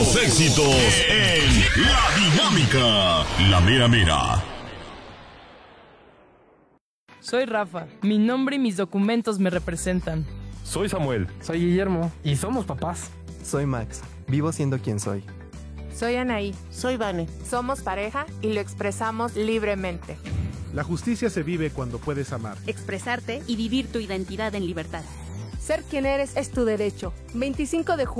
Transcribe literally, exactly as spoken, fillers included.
tus éxitos en La Dinámica, la mera mera. Soy Rafa, mi nombre y mis documentos me representan. Soy Samuel. Soy Guillermo y somos papás. Soy Max, vivo siendo quien soy. Soy Anaí. Soy Vane. Somos pareja y lo expresamos libremente. La justicia se vive cuando puedes amar, expresarte y vivir tu identidad en libertad. Ser quien eres es tu derecho. veinticinco de junio.